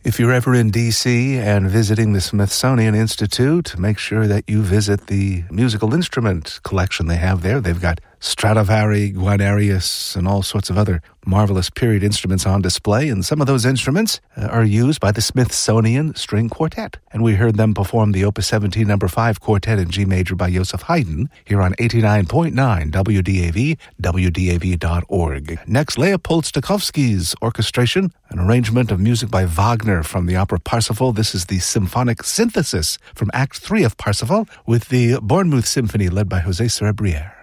If you're ever in D.C. and visiting the Smithsonian Institute, make sure that you visit the musical instrument collection they have there. They've got Stradivari, Guarnerius, and all sorts of other marvelous period instruments on display, and some of those instruments are used by the Smithsonian String Quartet. And we heard them perform the Opus 17 No. 5 Quartet in G major by Joseph Haydn here on 89.9 WDAV, WDAV.org. Next, Leopold Stokowski's orchestration, an arrangement of music by Wagner from the opera Parsifal. This is the symphonic synthesis from Act 3 of Parsifal with the Bournemouth Symphony led by José Cerebrière.